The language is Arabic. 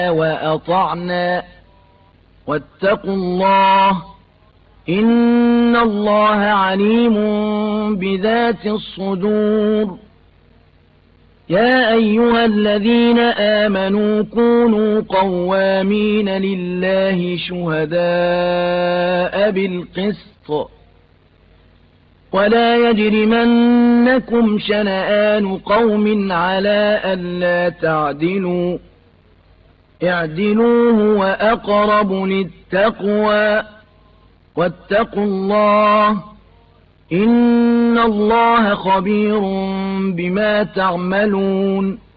وأطعنا واتقوا الله إن الله عليم بذات الصدور. يا أيها الذين آمنوا كونوا قوامين لله شهداء بالقسط ولا يجرمنكم شنآن قوم على ألا تعدلوا اعدلوا هو أقرب للتقوى واتقوا الله إن الله خبير بما تعملون.